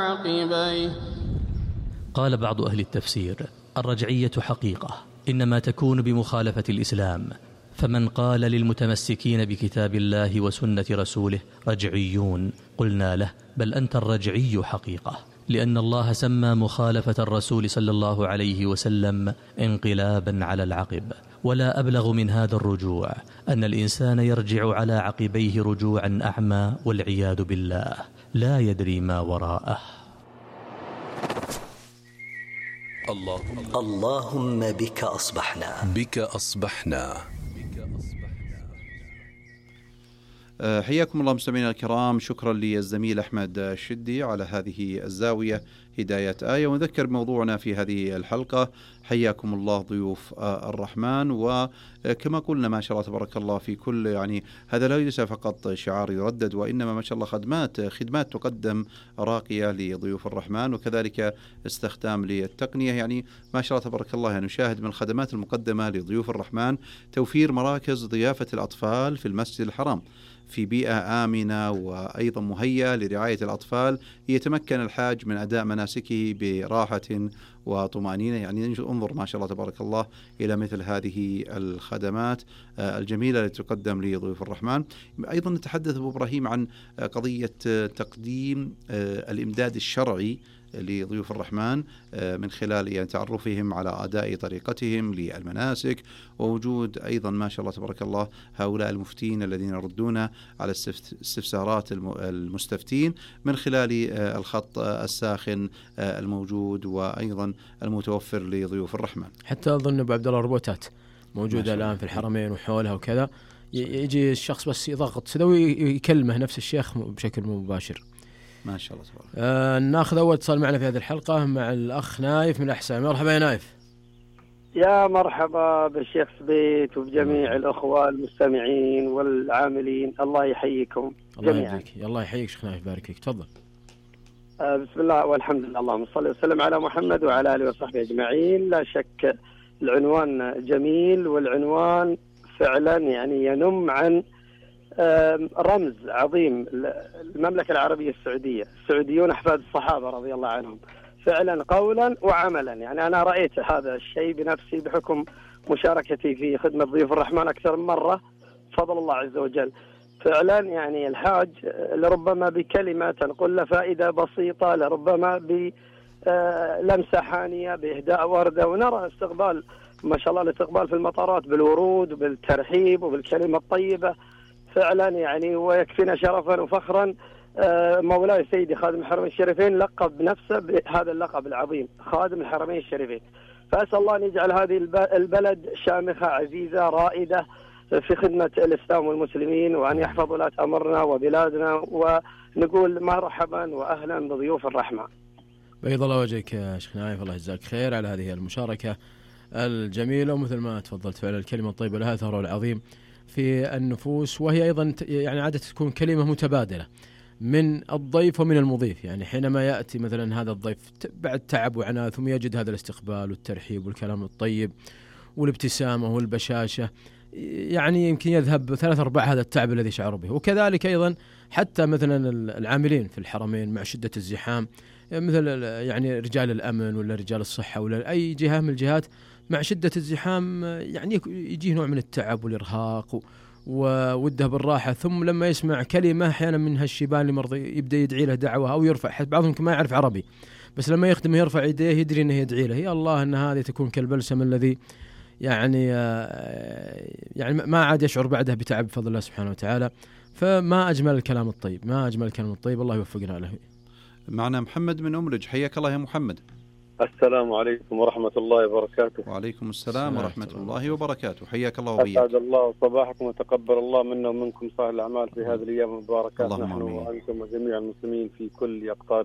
عقبيه. قال بعض أهل التفسير: الرجعية حقيقة إنما تكون بمخالفة الإسلام، فمن قال للمتمسكين بكتاب الله وسنة رسوله رجعيون قلنا له: بل أنت الرجعي حقيقة، لأن الله سمى مخالفة الرسول صلى الله عليه وسلم انقلابا على العقب. ولا أبلغ من هذا الرجوع أن الإنسان يرجع على عقبيه رجوعا أعمى والعياذ بالله، لا يدري ما وراءه. اللهم بك أصبحنا. حياكم الله مستمعينا الكرام، شكرا للزميل أحمد الشدي على هذه الزاوية هداية آية. ونذكر موضوعنا في هذه الحلقة: حياكم الله ضيوف الرحمن. وكما قلنا ما شاء الله تبارك الله في كل هذا ليس فقط شعار يردد، وإنما ما شاء الله خدمات تقدم راقية لضيوف الرحمن، وكذلك استخدام للتقنية. ما شاء الله تبارك الله نشاهد من الخدمات المقدمة لضيوف الرحمن توفير مراكز ضيافة الأطفال في المسجد الحرام في بيئة آمنة وأيضا مهيئة لرعاية الأطفال، يتمكن الحاج من أداء مناسكه براحة وطمأنينة. انظر ما شاء الله تبارك الله إلى مثل هذه الخدمات الجميلة التي تقدم لضيوف الرحمن. أيضا نتحدث أبو إبراهيم عن قضية تقديم الإمداد الشرعي لضيوف الرحمن من خلال تعرفهم على أداء طريقتهم للمناسك، ووجود أيضا ما شاء الله تبارك الله هؤلاء المفتين الذين يردون على استفسارات المستفتين من خلال الخط الساخن الموجود وأيضا المتوفر لضيوف الرحمن. حتى أظن أبو عبد الله روبوتات موجودة الآن في الحرمين وحولها وكذا، يجي الشخص بس يضغط سدوي يكلمه نفس الشيخ بشكل مباشر. ما شاء الله تبارك. ناخذ أول اتصال معنا في هذه الحلقة مع الأخ نايف من أحسان. مرحبا يا نايف. يا مرحبا بالشيخ سبيت وبجميع الأخوة المستمعين والعاملين، الله يحييكم جميعا. الله يحييك شيخ نايف، بارك فيك، تفضل. بسم الله والحمد لله، اللهم صل وسلم على محمد وعلى آله وصحبه أجمعين. لا شك العنوان جميل، والعنوان فعلا ينم عن رمز عظيم. المملكة العربية السعودية، السعوديون أحفاد الصحابة رضي الله عنهم، فعلا قولا وعملا. أنا رأيت هذا الشيء بنفسي بحكم مشاركتي في خدمة ضيوف الرحمن أكثر من مرة، فضل الله عز وجل. فعلا الحاج لربما بكلمة تنقل له فائدة بسيطة، لربما بلمسة حانية، بإهداء وردة، ونرى استقبال ما شاء الله الاستقبال في المطارات بالورود وبالترحيب وبالكلمة الطيبة فعلا. ويكفينا شرفا وفخرا مولاي سيدي خادم الحرمين الشريفين لقب نفسه بهذا اللقب العظيم، خادم الحرمين الشريفين. فأسأل الله أن يجعل هذه البلد شامخة عزيزة رائدة في خدمة الإسلام والمسلمين، وأن يحفظ ولاة أمرنا وبلادنا، ونقول مرحبا وأهلا بضيوف الرحمة. بيض الله وجهك يا شيخ نايف، الله يجزاك خير على هذه المشاركة الجميلة. ومثل ما تفضلت فعلا الكلمة الطيبة لها ثر العظيم في النفوس، وهي أيضا عادة تكون كلمة متبادلة من الضيف ومن المضيف. حينما يأتي مثلا هذا الضيف بعد تعب وعناء ثم يجد هذا الاستقبال والترحيب والكلام الطيب والابتسامة والبشاشة، يمكن يذهب 3/4 هذا التعب الذي شعر به. وكذلك أيضا حتى مثلا العاملين في الحرمين مع شدة الزحام، مثل رجال الأمن ولا رجال الصحة ولا أي جهة من الجهات، مع شدة الزحام يجيه نوع من التعب والإرهاق ووده بالراحة، ثم لما يسمع كلمة أحيانا من هالشيبان اللي مرضي يبدأ يدعي له دعوة أو يرفع، حتى بعضهم ما يعرف عربي بس لما يخدمه يرفع يديه يدري أنه يدعي له. يا الله أن هذه تكون كالبلسم الذي ما عاد يشعر بعده بتعب بفضل الله سبحانه وتعالى. فما أجمل الكلام الطيب، ما أجمل الكلام الطيب، الله يوفقنا له. معنا محمد من أمرج، حياك الله يا محمد. السلام عليكم ورحمة الله وبركاته. وعليكم السلام ورحمة الله وبركاته، حياك الله وبياك. أسعد الله صباحكم وتقبل الله منا ومنكم صالح الأعمال في هذه الأيام المباركة، نحن وأنتم وجميع المسلمين في كل أقطار